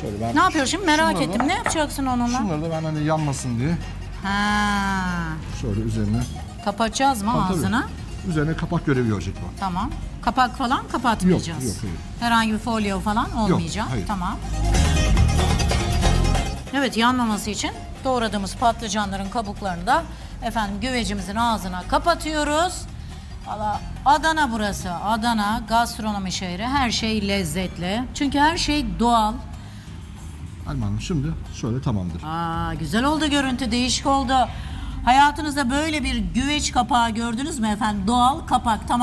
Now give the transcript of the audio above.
Şöyle ben Ne yapıyor şimdi merak şunları ettim. da- Ne yapacaksın onunla? Şunları da ben hani yanmasın diye Ha. şöyle üzerine. Kapatacağız mı Tabii, ağzını? tabii. Üzerine kapak görevi görecek bu. Tamam. Kapak falan kapatmayacağız. Yok, hayır. Herhangi bir folyo falan olmayacak. hayır. Tamam. Evet, yanmaması için doğradığımız patlıcanların kabuklarını da efendim güvecimizin ağzına kapatıyoruz. Valla Adana burası. Adana gastronomi şehri. Her şey lezzetli. Çünkü her şey doğal. Alman Hanım şimdi şöyle tamamdır. Aa, güzel oldu görüntü, değişik oldu. Hayatınızda böyle bir güveç kapağı gördünüz mü efendim? Doğal kapak. Tamam.